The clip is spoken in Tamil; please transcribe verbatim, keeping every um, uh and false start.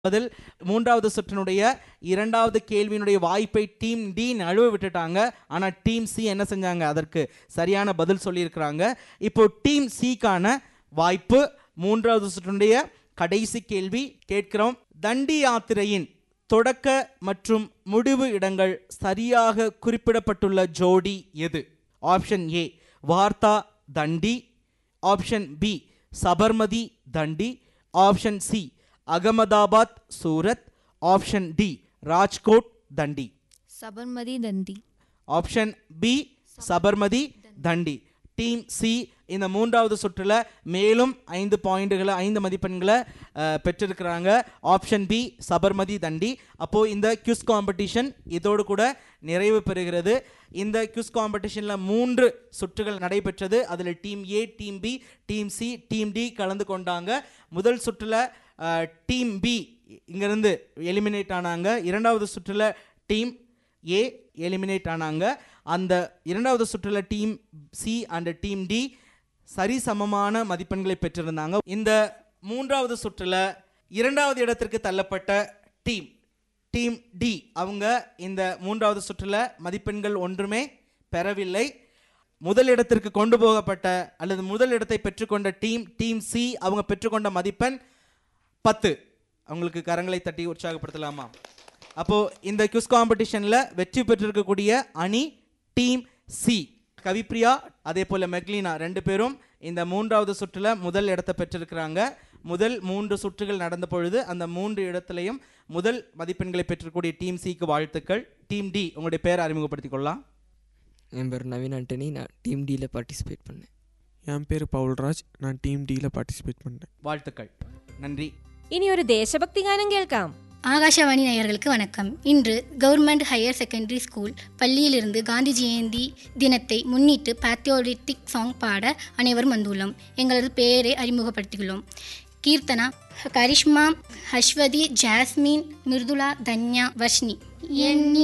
பதில் மூன்றாவது சுற்றினுடைய இரண்டாவது கேள்வியினுடைய வாய்ப்பை டீம் டி நழுவ விட்டுட்டாங்க. ஆனால் டீம் சி என்ன செஞ்சாங்க, அதற்கு சரியான பதில் சொல்லியிருக்கிறாங்க. இப்போ டீம் சிக்கான வாய்ப்பு மூன்றாவது சுற்றினுடைய கடைசி கேள்வி கேட்கிறோம். தண்டி யாத்திரையின் தொடக்க மற்றும் முடிவு இடங்கள் சரியாக குறிப்பிடப்பட்டுள்ள ஜோடி எது? Option A வார்த்தா Dandi, option B Sabarmati Dandi, option C Ahmedabad Surat, option D Rajkot Dandi. Sabarmati Dandi. Option B Sabarmati Dandi. Team C இந்த மூன்றாவது சுற்றுல மேலும் ஐந்து பாயிண்ட்களை ஐந்து மதிப்பெண்களை பெற்றிருக்கிறாங்க. ஆப்ஷன் பி சபர்மதி தண்டி. அப்போ இந்த குவிஸ் காம்படிஷன் இதோடு கூட நிறைவு பெறுகிறது. இந்த குவிஸ் காம்படிஷனில் மூன்று சுற்றுகள் நடைபெற்றது. அதில் team A, team B, team C, team D கலந்து கொண்டாங்க. முதல் சுற்றுல டீம் பி இங்கிருந்து எலிமினேட் ஆனாங்க. இரண்டாவது சுற்றுல டீம் ஏ எலிமினேட் ஆனாங்க. அந்த இரண்டாவது சுற்றுல team C and team D சரி சமமான மதிப்பெண்களை பெற்றிருந்தாங்க. இந்த மூன்றாவது சுற்றுல இரண்டாவது இடத்திற்கு தள்ளப்பட்ட டீம் டீம் டி அவங்க இந்த மூன்றாவது சுற்றுல மதிப்பெண்கள் ஒன்றுமே பெறவில்லை. முதல் இடத்திற்கு கொண்டு போகப்பட்ட அல்லது முதல் இடத்தை பெற்றுக்கொண்ட டீம் டீம் சி அவங்க பெற்றுக்கொண்ட மதிப்பெண் பத்து. அவங்களுக்கு கரங்களை தட்டி உற்சாகப்படுத்தலாமா? அப்போது இந்த குவிஸ் காம்படிஷனில் வெற்றி பெற்றிருக்கக்கூடிய அணி டீம் சி. கவிப்ரியா அதே போல் மெக்லினா ரெண்டு பேரும் இந்த மூன்றாவது சுற்றில் முதல் இடத்தை பெற்றிருக்கிறாங்க. முதல் மூன்று சுற்றுகள் நடந்த பொழுது அந்த மூன்று இடத்துலையும் முதல் மதிப்பெண்களை பெற்றிருக்கக்கூடிய டீம் சிக்கு வாழ்த்துக்கள். டீம் டி உங்களுடைய பேரை அறிமுகப்படுத்திக் கொள்ளலாம். என் பேர் நவீன் ஆண்டனி, நான் டீம் டியில் பார்ட்டிசிபேட் பண்ணேன். என் பேர் பவுல்ராஜ், நான் டீம் டியில் பார்ட்டிசிபேட் பண்ணேன். வாழ்த்துக்கள், நன்றி. இனி ஒரு தேசபக்தி கானம் கேட்காம். ஆகாஷவாணி நேயர்களுக்கு வணக்கம். இன்று கவர்மெண்ட் ஹையர் செகண்டரி ஸ்கூல் பள்ளியிலிருந்து காந்தி ஜெயந்தி தினத்தை முன்னிட்டு பேட்ரியாட்டிக் சாங் பாட அனைவரும் வந்துள்ளோம். எங்களது பெயரை அறிமுகப்படுத்தியுள்ளோம். கீர்த்தனா, கரிஷ்மா, அஸ்வதி, ஜாஸ்மின், மிருதுளா, தன்யா, வர்ஷினி.